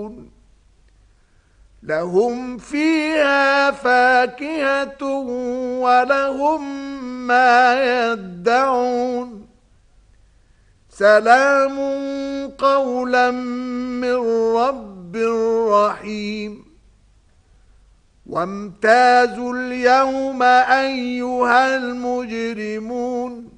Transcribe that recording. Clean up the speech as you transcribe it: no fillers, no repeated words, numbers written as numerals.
يعملون لهم فيها فاكهة ولهم ما يدعون سلام قولا من رب رحيم وامتازوا اليوم أيها المجرمون